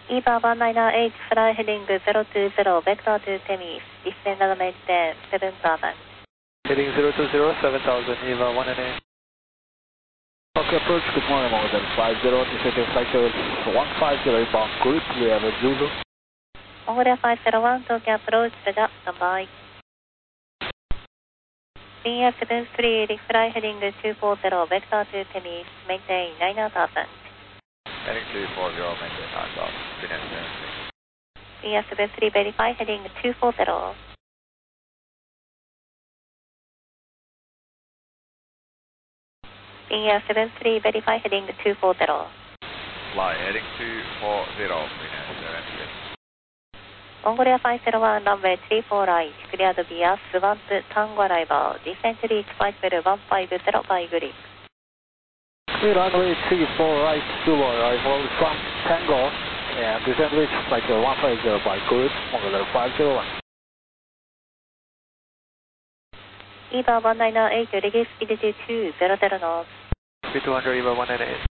EVA 198, fly heading 020, vector to Temis, descend and maintain 7,000. Heading 020, 7,000, EVA 198. Okay, approach, good morning, Model 50, descending flight level 150, inbound group, we have a Zulu. Mongolia 501, Tokyo approach, Roger, standby. BF 73, fly heading 240, vector to Temis, maintain 9,000. Heading 240, maintain 9,000, BF 73, verify heading 240. BF 73, verify heading 240. Fly, heading 240, Mongolia 501, runway 34 right, cleared via Swamp Tango arrival, descent reach flight level 150 by grid. Clear runway 34 right, Zulu arrival, Swamp Tango, and descent reach flight level 150 by grid, Mongolia 501. EVA 198, reduce speed to 200 knots. Speed 200, EVA 198.